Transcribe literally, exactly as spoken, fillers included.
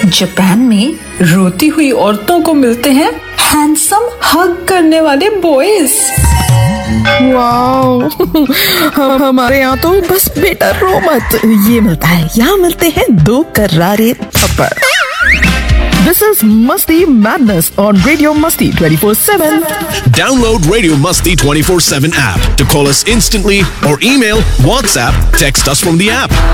Japan में रोती हुई औरतों को मिलते हैं हैंडसम हग करने वाले बॉयज। वाओ हम हमारे यहाँ तो बस बेटा रो मत ये मिलता है, यहाँ मिलते हैं दो करारे थप्पड़। This is Masti Madness on Radio Masti twenty-four seven. Download Radio Masti twenty-four seven app to call us instantly or email, WhatsApp, text us from the app.